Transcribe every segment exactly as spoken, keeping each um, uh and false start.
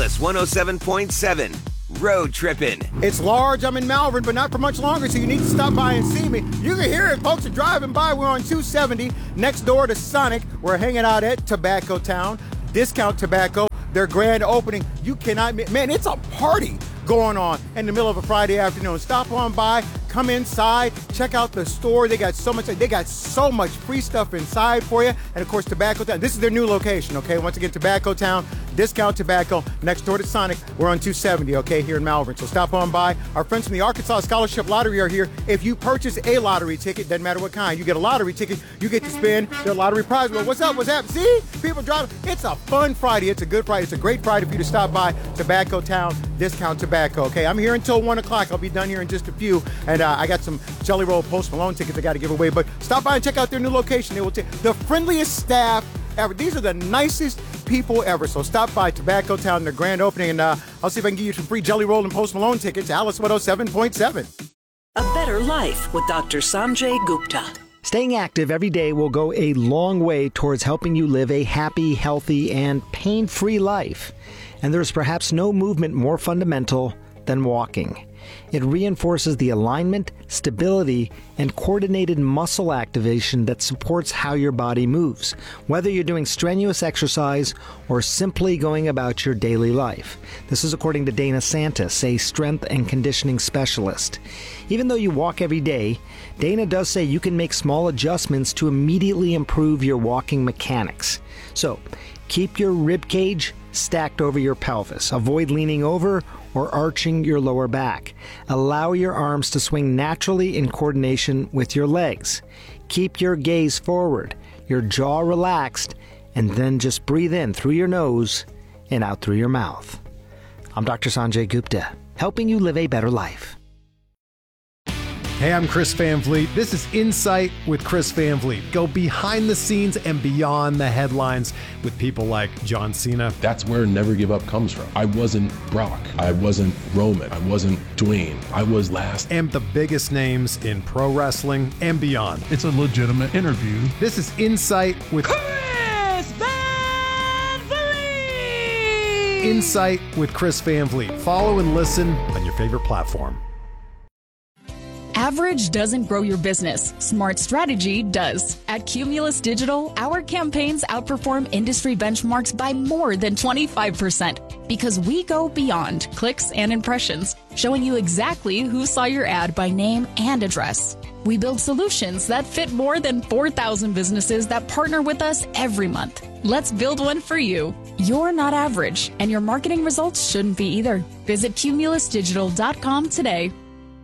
Alice one oh seven point seven. Road Trippin'. It's large. I'm in Malvern, but not for much longer, so you need to stop by and see me. You can hear it. Folks are driving by. We're on two seventy next door to Sonic. We're hanging out at Tobacco Town. Discount Tobacco. Their grand opening. You cannot, man, it's a party going on in the middle of a Friday afternoon. Stop on by, come inside, check out the store. They got so much, they got so much free stuff inside for you. And of course, Tobacco Town. This is their new location, okay? Once again, Tobacco Town, Discount Tobacco, next door to Sonic. We're on two seventy, okay, here in Malvern. So stop on by. Our friends from the Arkansas Scholarship Lottery are here. If you purchase a lottery ticket, doesn't matter what kind, you get a lottery ticket, you get to spin their lottery prize. Well, what's up, what's up? See? People driving. It's a fun Friday. It's a good Friday. It's a great Friday for you to stop by Tobacco Town, Discount Tobacco, okay? I'm here until one o'clock. I'll be done here in just a few. And uh, I got some Jelly Roll Post Malone tickets I got to give away. But stop by and check out their new location. They will take the friendliest staff ever. These are the nicest people ever. So stop by Tobacco Town, their grand opening, and uh, I'll see if I can give you some free Jelly Roll and Post Malone tickets. Alice one oh seven point seven. A Better Life with Doctor Sanjay Gupta. Staying active every day will go a long way towards helping you live a happy, healthy, and pain-free life. And there's perhaps no movement more fundamental than walking. It reinforces the alignment, stability, and coordinated muscle activation that supports how your body moves, whether you're doing strenuous exercise or simply going about your daily life. This is according to Dana Santis, a strength and conditioning specialist. Even though you walk every day, Dana does say you can make small adjustments to immediately improve your walking mechanics. So, keep your rib cage stacked over your pelvis. Avoid leaning over or arching your lower back. Allow your arms to swing naturally in coordination with your legs. Keep your gaze forward, your jaw relaxed, and then just breathe in through your nose and out through your mouth. I'm Doctor Sanjay Gupta, helping you live a better life. Hey, I'm Chris Van Vliet. This is Insight with Chris Van Vliet. Go behind the scenes and beyond the headlines with people like John Cena. That's where Never Give Up comes from. I wasn't Brock. I wasn't Roman. I wasn't Dwayne. I was last. And the biggest names in pro wrestling and beyond. It's a legitimate interview. This is Insight with Chris Van Vliet. Insight with Chris Van Vliet. Follow and listen on your favorite platform. Average doesn't grow your business. Smart strategy does. At Cumulus Digital, our campaigns outperform industry benchmarks by more than twenty-five percent because we go beyond clicks and impressions, showing you exactly who saw your ad by name and address. We build solutions that fit more than four thousand businesses that partner with us every month. Let's build one for you. You're not average, and your marketing results shouldn't be either. Visit cumulus digital dot com today.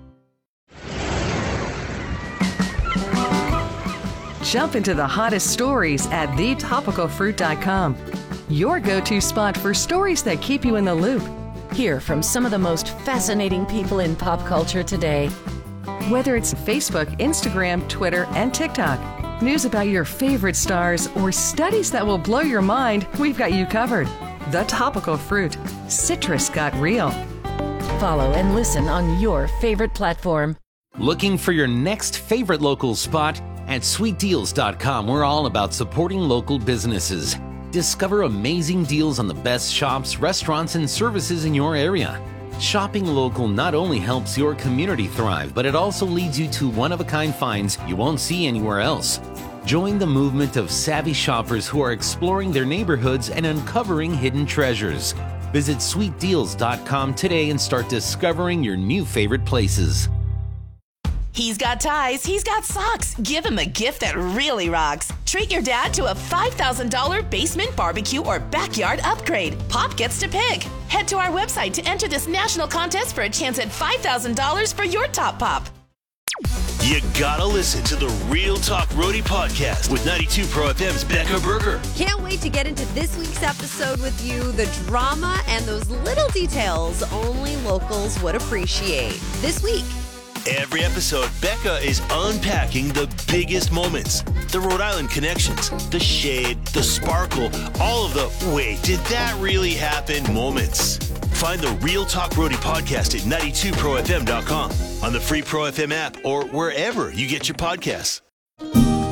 Jump into the hottest stories at the topical fruit dot com. Your go-to spot for stories that keep you in the loop. Hear from some of the most fascinating people in pop culture today. Whether it's Facebook, Instagram, Twitter, and TikTok, news about your favorite stars, or studies that will blow your mind, we've got you covered. The Topical Fruit. Citrus got real. Follow and listen on your favorite platform. Looking for your next favorite local spot? At sweet deals dot com, we're all about supporting local businesses. Discover amazing deals on the best shops, restaurants, and services in your area. Shopping local not only helps your community thrive, but it also leads you to one-of-a-kind finds you won't see anywhere else. Join the movement of savvy shoppers who are exploring their neighborhoods and uncovering hidden treasures. Visit sweet deals dot com today and start discovering your new favorite places. He's got ties, he's got socks. Give him a gift that really rocks. Treat your dad to a five thousand dollars basement barbecue or backyard upgrade. Pop gets to pick. Head to our website to enter this national contest for a chance at five thousand dollars for your top pop. You gotta listen to the Real Talk Roadie podcast with ninety-two Pro F M's Becca Berger. Can't wait to get into this week's episode with you. The drama and those little details only locals would appreciate. This week, every episode, Becca is unpacking the biggest moments, the Rhode Island connections, the shade, the sparkle, all of the wait, did that really happen moments. Find the Real Talk Roadie podcast at ninety-two pro f m dot com, on the free Pro F M app, or wherever you get your podcasts.